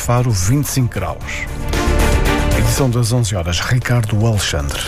Faro 25 graus. Edição das 11 horas, Ricardo Alexandre.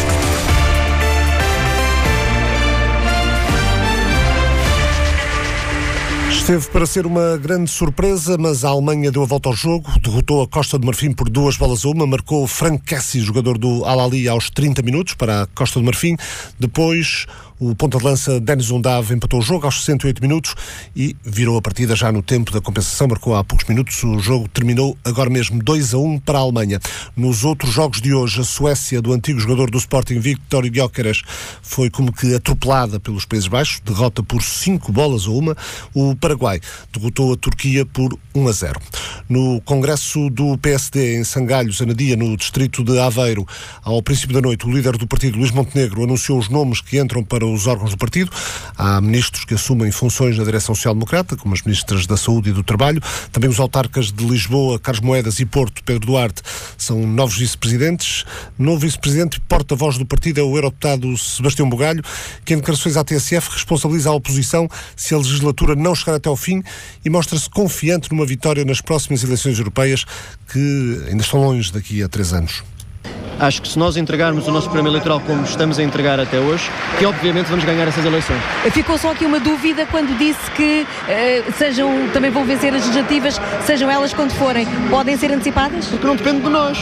Esteve para ser uma grande surpresa, mas a Alemanha deu a volta ao jogo, derrotou a Costa do Marfim por 2-1, marcou Frank Kessie, jogador do Al-Ahly, aos 30 minutos para a Costa do Marfim. Depois, o ponta de lança Denis Undav empatou o jogo aos 68 minutos e virou a partida já no tempo da compensação, marcou há poucos minutos. O jogo terminou agora mesmo 2-1 para a Alemanha. Nos outros jogos de hoje, a Suécia, do antigo jogador do Sporting Viktor Gyökeres, foi como que atropelada pelos Países Baixos, derrota por 5-1. O Paraguai derrotou a Turquia por 1-0. No congresso do PSD em Sangalhos, Anadia, no distrito de Aveiro, ao princípio da noite, o líder do partido, Luís Montenegro, anunciou os nomes que entram para os órgãos do partido. Há ministros que assumem funções na direção social-democrata, como as ministras da Saúde e do Trabalho. Também os autarcas de Lisboa, Carlos Moedas e Porto, Pedro Duarte, são novos vice-presidentes. Novo vice-presidente e porta-voz do partido é o eurodeputado Sebastião Bugalho, que em declarações à TSF responsabiliza a oposição se a legislatura não chegar até ao fim e mostra-se confiante numa vitória nas próximas eleições europeias, que ainda estão longe daqui a 3 anos. Acho que se nós entregarmos o nosso programa eleitoral como estamos a entregar até hoje, que obviamente vamos ganhar essas eleições. Ficou só aqui uma dúvida quando disse que também vão vencer as legislativas, sejam elas quando forem, podem ser antecipadas? Porque não depende de nós.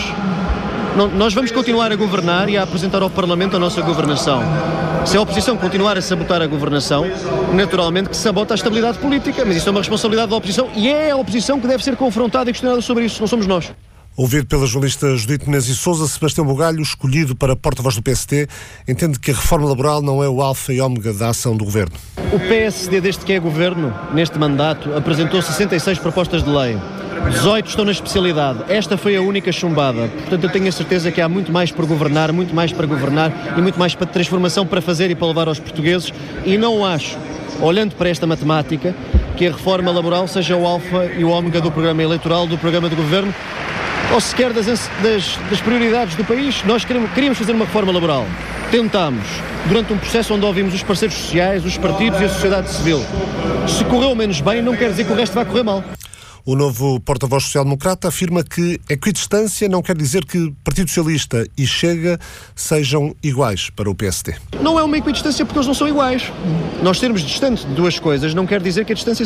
Nós vamos continuar a governar e a apresentar ao Parlamento a nossa governação. Se a oposição continuar a sabotar a governação, naturalmente que sabota a estabilidade política, mas isso é uma responsabilidade da oposição e é a oposição que deve ser confrontada e questionada sobre isso, não somos nós. Ouvido pela jornalista Judite Menezes e Sousa, Sebastião Bugalho, escolhido para porta-voz do PSD, entende que a reforma laboral não é o alfa e ômega da ação do governo. O PSD, desde que é governo, neste mandato, apresentou 66 propostas de lei. 18 estão na especialidade. Esta foi a única chumbada. Portanto, eu tenho a certeza que há muito mais por governar, muito mais para governar e muito mais para transformação para fazer e para levar aos portugueses. E não acho, olhando para esta matemática, que a reforma laboral seja o alfa e o ômega do programa eleitoral, do programa de governo, ou sequer das prioridades do país. Nós queríamos fazer uma reforma laboral. Tentámos, durante um processo onde ouvimos os parceiros sociais, os partidos e a sociedade civil. Se correu menos bem, não quer dizer que o resto vai correr mal. O novo porta-voz social-democrata afirma que equidistância não quer dizer que Partido Socialista e Chega sejam iguais para o PSD. Não é uma equidistância porque eles não são iguais. Nós sermos distantes de duas coisas não quer dizer que a distância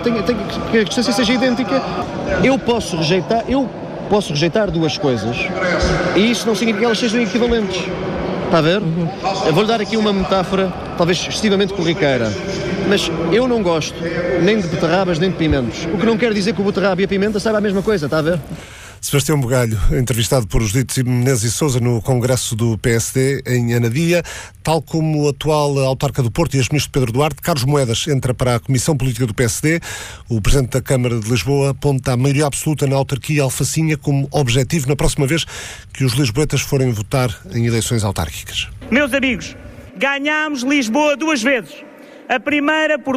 seja idêntica. Eu posso rejeitar duas coisas e isso não significa que elas sejam equivalentes. Está a ver? Eu vou-lhe dar aqui uma metáfora, talvez excessivamente corriqueira, mas eu não gosto nem de beterrabas nem de pimentos. O que não quer dizer que o beterraba e a pimenta saibam a mesma coisa, está a ver? Sebastião Bugalho, entrevistado por Judite Menezes e Sousa no congresso do PSD em Anadia. Tal como o atual autarca do Porto e ex-ministro Pedro Duarte, Carlos Moedas entra para a Comissão Política do PSD. O presidente da Câmara de Lisboa aponta a maioria absoluta na autarquia alfacinha como objetivo na próxima vez que os lisboetas forem votar em eleições autárquicas. Meus amigos, ganhámos Lisboa 2 vezes. A primeira por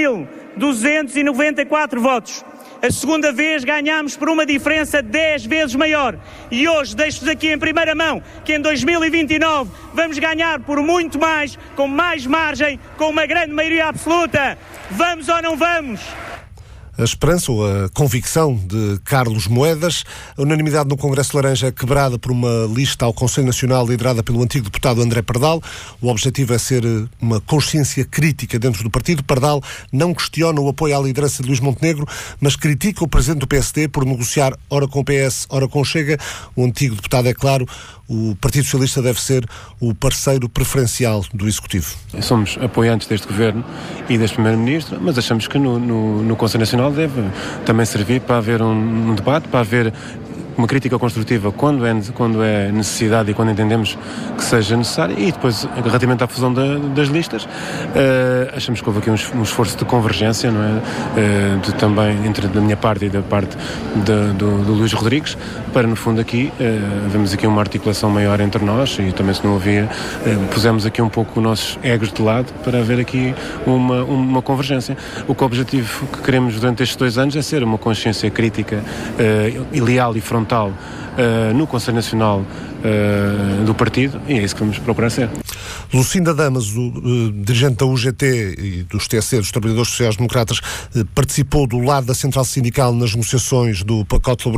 2.294 votos. A segunda vez ganhámos por uma diferença 10 vezes maior. E hoje deixo-vos aqui em primeira mão que em 2029 vamos ganhar por muito mais, com mais margem, com uma grande maioria absoluta. Vamos ou não vamos? A esperança ou a convicção de Carlos Moedas. A unanimidade no Congresso Laranja é quebrada por uma lista ao Conselho Nacional liderada pelo antigo deputado André Pardal. O objetivo é ser uma consciência crítica dentro do partido. Pardal não questiona o apoio à liderança de Luís Montenegro, mas critica o presidente do PSD por negociar ora com o PS, ora com o Chega. O antigo deputado é claro, o Partido Socialista deve ser o parceiro preferencial do Executivo. Somos apoiantes deste Governo e deste Primeiro-Ministro, mas achamos que no Conselho Nacional deve também servir para haver um debate, para haver uma crítica construtiva quando é necessidade e quando entendemos que seja necessário, e depois, relativamente à fusão das listas, achamos que houve aqui um esforço de convergência, não é? Também entre da minha parte e da parte do Luís Rodrigues, para no fundo aqui, vemos aqui uma articulação maior entre nós, e também se não havia, pusemos aqui um pouco os nossos egos de lado para haver aqui uma convergência. O objetivo que queremos durante estes 2 anos é ser uma consciência crítica e leal e frontal no Conselho Nacional do partido, e é isso que vamos procurar ser. Lucinda Damas, o dirigente da UGT e dos TSE, dos Trabalhadores Sociais Democratas, participou do lado da Central Sindical nas negociações do pacote laboral